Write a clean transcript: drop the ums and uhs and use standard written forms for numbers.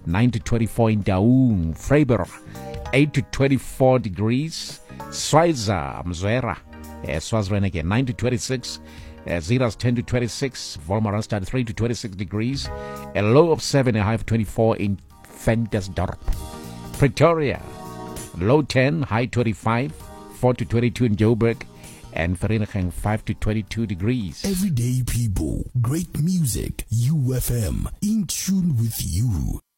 9 to 24 in Daung, Freiburg, 8 to 24 degrees. Schweizer, Mzwera, Swaziland again, 9 to 26. Ziras 10 to 26. Wolmaranstad 3 to 26 degrees. A low of 7, a high of 24 in Ventersdorp. Pretoria, low 10, high 25. 4 to 22 in Joburg. And Vereeniging 5 to 22 degrees. Everyday people, great music, UFM, in tune with you.